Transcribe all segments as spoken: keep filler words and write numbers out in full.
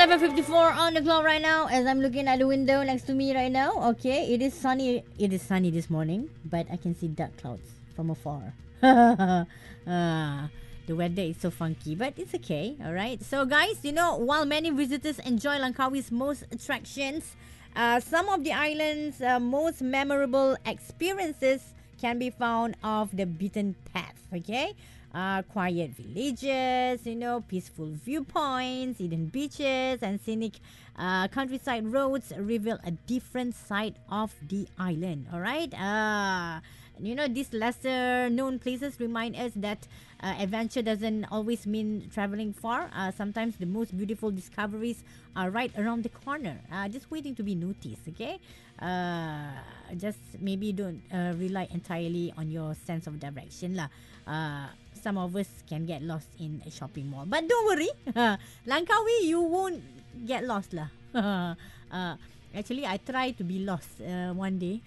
seven fifty-four on the clock right now as I'm looking at the window next to me right now. Okay, it is sunny. It is sunny this morning, but I can see dark clouds from afar. ah, the weather is so funky, but it's okay. All right. So, guys, you know, while many visitors enjoy Langkawi's most attractions, uh, some of the island's uh, most memorable experiences can be found off the beaten path. Okay. Uh, quiet villages, you know, peaceful viewpoints, hidden beaches, and scenic uh, countryside roads reveal a different side of the island. All right. Uh, you know, these lesser known places remind us that uh, adventure doesn't always mean traveling far. Uh, sometimes the most beautiful discoveries are right around the corner, uh, just waiting to be noticed. Okay. Uh, just maybe don't uh, rely entirely on your sense of direction lah. Uh, some of us can get lost in a shopping mall, but don't worry, Langkawi, you won't get lost lah. uh, actually, I try to be lost uh, one day.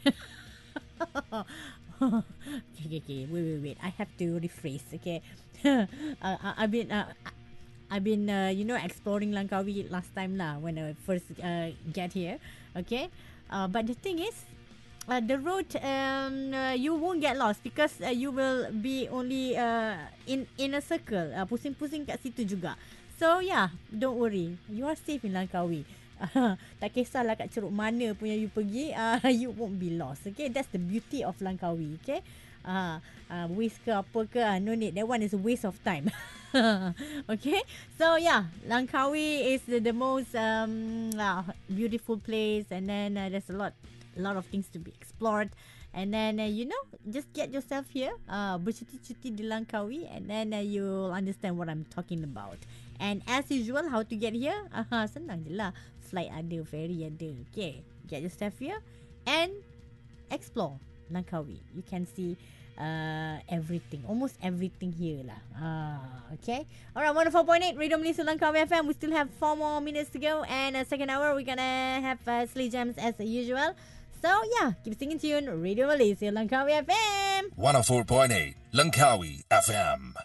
okay, okay, okay, wait, wait, wait. I have to rephrase. Okay, uh, I've been, uh, I've been, uh, you know, exploring Langkawi last time lah when I first uh, get here. Okay, uh, but the thing is, Uh, the road um, uh, you won't get lost because uh, you will be only uh, in in a circle, uh, pusing-pusing kat situ juga. So yeah, don't worry, you are safe in Langkawi. Uh, tak kisahlah kat ceruk mana punya you pergi, uh, you won't be lost. Okay, that's the beauty of Langkawi. Okay, uh, uh, waste ke apa ke, uh, no need, that one is a waste of time. Okay, so yeah, Langkawi is the, the most um, uh, beautiful place, and then uh, there's a lot a lot of things to be explored, and then uh, you know, just get yourself here, uh, bercuti-cuti di Langkawi, and then uh, you'll understand what I'm talking about. And as usual, how to get here? Aha, senang je lah. Flight ada, ferry ada. Okay, get yourself here and explore Langkawi. You can see uh, everything, almost everything here lah. Uh, okay, alright, one oh four point eight Radio Malaysia Langkawi F M. We still have four more minutes to go, and uh, second hour we're gonna have uh, Slay Jams as usual. So yeah, keep singing tune. Radio Malaysia Langkawi F M. one oh four point eight Langkawi F M.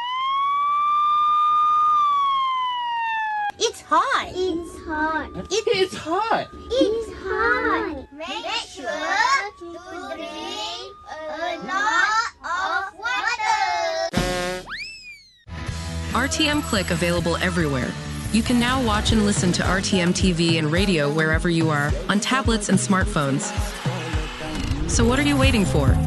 It's hot. It's hot. It's hot. It's hot. Make sure to drink a lot of water. R T M Click available everywhere. You can now watch and listen to R T M T V and radio wherever you are on tablets and smartphones. So what are you waiting for?